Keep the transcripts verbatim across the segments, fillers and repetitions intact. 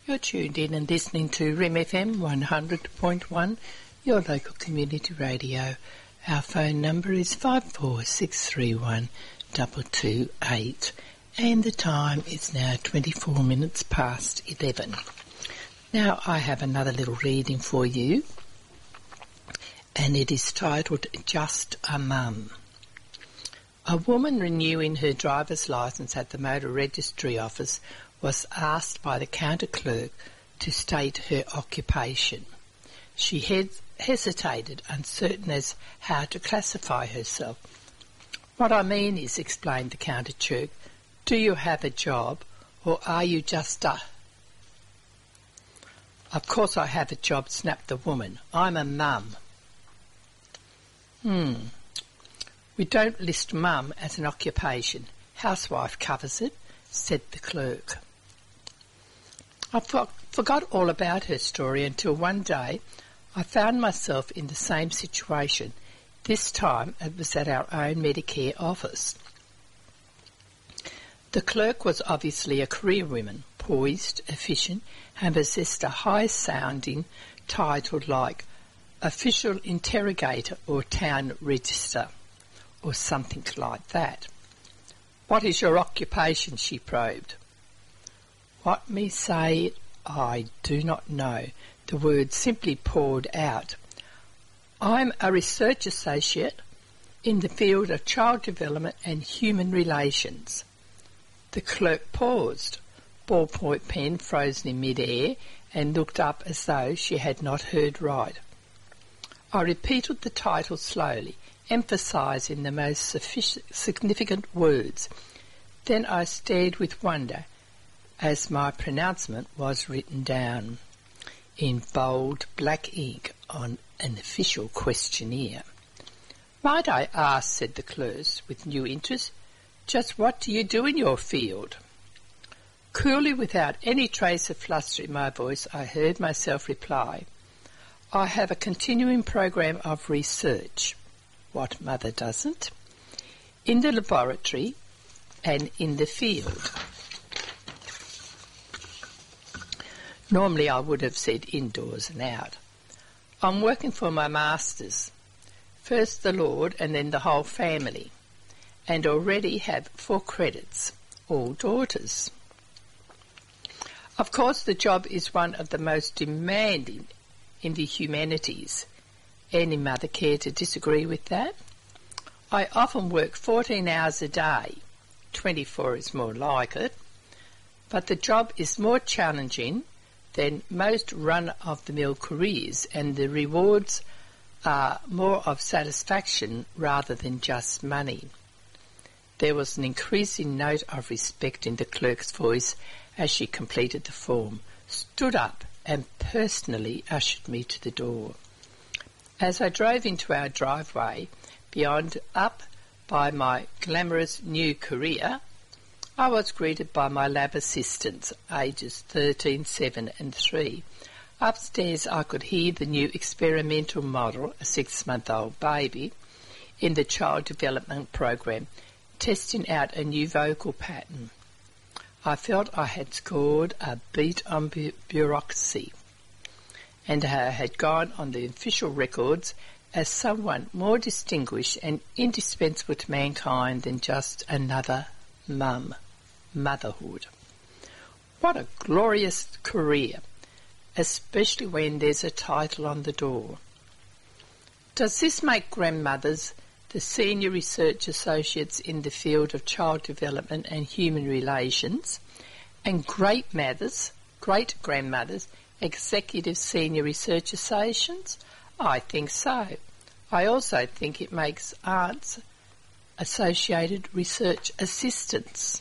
You're tuned in and listening to R I M F M one hundred point one, your local community radio. Our phone number is five four six three one two two eight and the time is now twenty-four minutes past eleven. Now I have another little reading for you, and it is titled Just a Mum. A woman renewing her driver's licence at the Motor Registry Office was asked by the counter clerk to state her occupation. She hed- hesitated, uncertain as how to classify herself. "What I mean is," explained the counter clerk, "do you have a job, or are you just a—" "Of course I have a job," snapped the woman. "I'm a mum." Hmm. "We don't list mum as an occupation. Housewife covers it," said the clerk. I for- forgot all about her story until one day I found myself in the same situation. This time it was at our own Medicare office. The clerk was obviously a career woman, poised, efficient, and possessed a high-sounding title like Official Interrogator or Town Register, or something like that. "What is your occupation?" she probed. What me say, I do not know. The words simply poured out. "I'm a research associate in the field of child development and human relations." The clerk paused, ballpoint pen frozen in mid-air, and looked up as though she had not heard right. I repeated the title slowly, emphasising the most significant words. Then I stared with wonder as my pronouncement was written down in bold black ink on an official questionnaire. "Might I ask," said the clerk with new interest, "just what do you do in your field?" Coolly, without any trace of fluster in my voice, I heard myself reply, "I have a continuing program of research." What mother doesn't? "In the laboratory and in the field." Normally I would have said indoors and out. "I'm working for my masters, first the Lord and then the whole family, and already have four credits, all daughters." Of course the job is one of the most demanding in the humanities. Any mother care to disagree with that? I often work fourteen hours a day, twenty-four is more like it, but the job is more challenging than most run-of-the-mill careers, and the rewards are more of satisfaction rather than just money. There was an increasing note of respect in the clerk's voice as she completed the form, stood up and personally ushered me to the door. As I drove into our driveway, beyond up by my glamorous new career, I was greeted by my lab assistants, ages thirteen, seven and three. Upstairs I could hear the new experimental model, a six-month-old baby, in the child development program, testing out a new vocal pattern. I felt I had scored a beat on bu- bureaucracy, and I had gone on the official records as someone more distinguished and indispensable to mankind than just another mum. Motherhood. What a glorious career, especially when there's a title on the door. Does this make grandmothers the senior research associates in the field of child development and human relations, and great mothers, great grandmothers, executive senior research associates? I think so. I also think it makes aunts associated research assistants.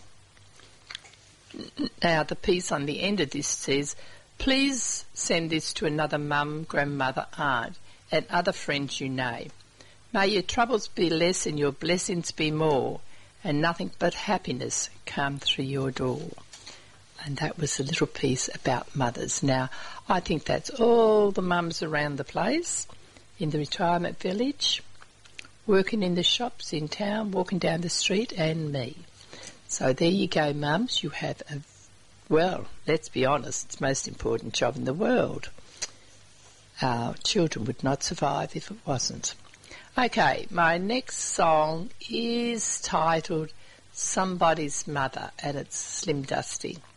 Now, the piece on the end of this says, "Please send this to another mum, grandmother, aunt, and other friends you know. May your troubles be less and your blessings be more, and nothing but happiness come through your door." And that was a little piece about mothers. Now, I think that's all the mums around the place, in the retirement village, working in the shops in town, walking down the street, and me. So there you go, mums. You have a well, let's be honest, it's the most important job in the world. Our children would not survive if it wasn't. Okay, my next song is titled Somebody's Mother, and it's Slim Dusty.